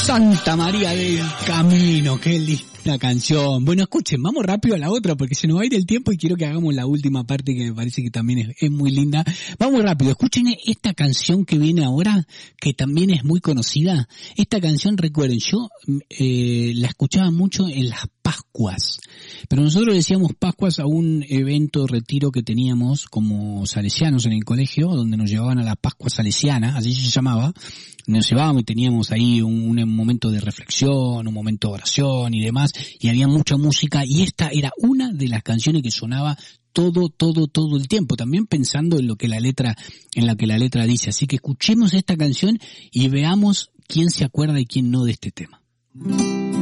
Santa María del Camino, qué linda canción. Bueno, escuchen, vamos rápido a la otra porque se nos va a ir el tiempo y quiero que hagamos la última parte que me parece que también es muy linda. Vamos rápido, escuchen esta canción que viene ahora, que también es muy conocida. Esta canción, recuerden, yo la escuchaba mucho en las Pascuas, pero nosotros decíamos Pascuas a un evento retiro que teníamos como salesianos en el colegio, donde nos llevaban a la Pascua salesiana, así se llamaba. Nos llevábamos y teníamos ahí un momento de reflexión, un momento de oración y demás, y había mucha música, y esta era una de las canciones que sonaba todo el tiempo, también pensando en lo que la letra dice. Así que escuchemos esta canción y veamos quién se acuerda y quién no de este tema.